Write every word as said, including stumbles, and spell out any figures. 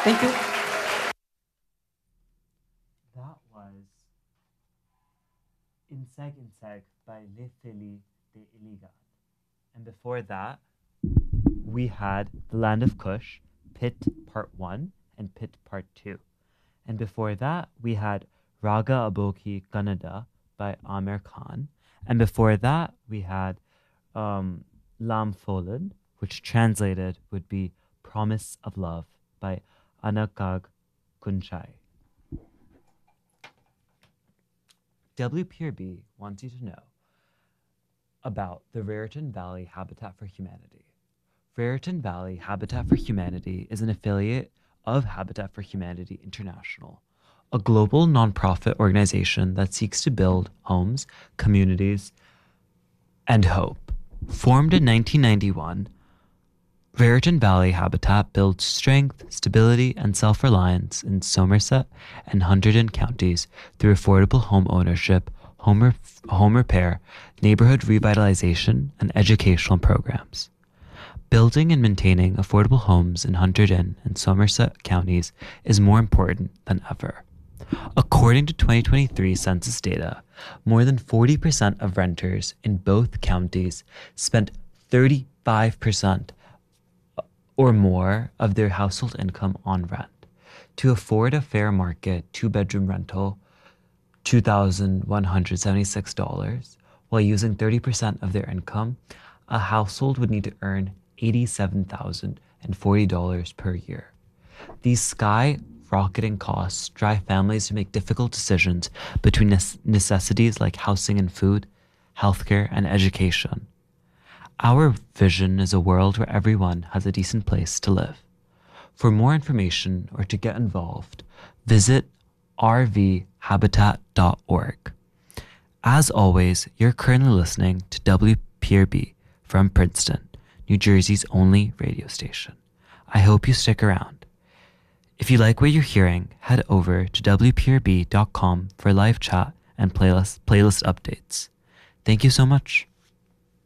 Thank you. That was Inseg Inseg by Le Feli de Iligan. And before that, we had The Land of Kush, Pit Part one and Pit Part two. And before that, we had Raga Aboki Kannada by Amir Khan. And before that, we had um, Lam Folan, which translated would be Promise of Love by Anakag Kunchai. W P R B wants you to know about the Raritan Valley Habitat for Humanity. Raritan Valley Habitat for Humanity is an affiliate of Habitat for Humanity International, a global nonprofit organization that seeks to build homes, communities, and hope. Formed in nineteen ninety-one, Raritan Valley Habitat builds strength, stability, and self-reliance in Somerset and Hunterdon counties through affordable home ownership, home, re- home repair, neighborhood revitalization, and educational programs. Building and maintaining affordable homes in Hunterdon and Somerset counties is more important than ever. According to twenty twenty-three census data, more than forty percent of renters in both counties spent thirty-five percent or more of their household income on rent. To afford a fair market two-bedroom rental, two thousand one hundred seventy-six dollars, while using thirty percent of their income, a household would need to earn eighty-seven thousand forty dollars per year. These skyrocketing costs drive families to make difficult decisions between necessities like housing and food, healthcare, and education. Our vision is a world where everyone has a decent place to live. For more information or to get involved, visit r v habitat dot org. As always, you're currently listening to W P R B from Princeton, New Jersey's only radio station. I hope you stick around. If you like what you're hearing, head over to w p r b dot com for live chat and playlist, playlist updates. Thank you so much.